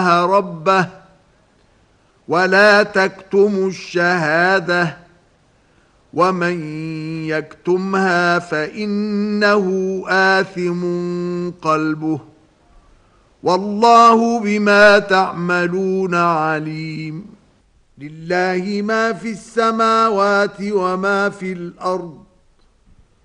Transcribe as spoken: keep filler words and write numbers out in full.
ربه ولا تكتموا الشهادة ومن يكتمها فإنه آثم قلبه والله بما تعملون عليم. لله ما في السماوات وما في الأرض